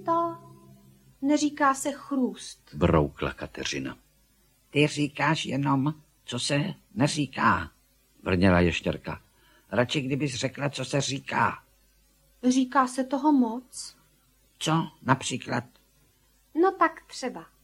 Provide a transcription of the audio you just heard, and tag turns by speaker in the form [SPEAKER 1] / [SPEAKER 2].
[SPEAKER 1] chůstá. Neříká se chrůst.
[SPEAKER 2] Broukla Kateřina.
[SPEAKER 3] Ty říkáš jenom, co se neříká,
[SPEAKER 2] Vrněla ještěrka.
[SPEAKER 3] radši kdybys řekla, co se říká.
[SPEAKER 1] Říká se toho moc.
[SPEAKER 3] Co například?
[SPEAKER 1] No tak třeba.